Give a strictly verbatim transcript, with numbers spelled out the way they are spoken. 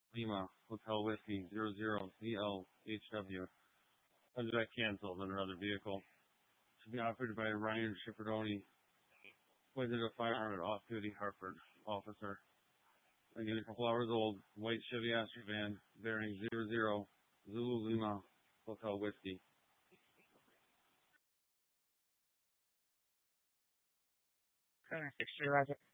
Lima Hotel Whiskey zero zero Z L H W. Subject canceled on another vehicle. To be offered by Ryan Schiappardoni, pointed a firearm at off-duty Hartford officer. Again, a couple hours old, white Chevy Astro van, bearing zero zero Zulu Lima Hotel Whiskey. seven six three, Roger.